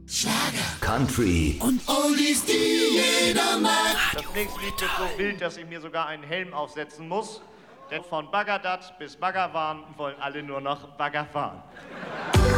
Country und Oldies, die jeder mag. Das nächste Lied wird so wild, dass ich mir sogar einen Helm aufsetzen muss. Denn von Bagdad bis Baggerwan wollen alle nur noch Bagger fahren.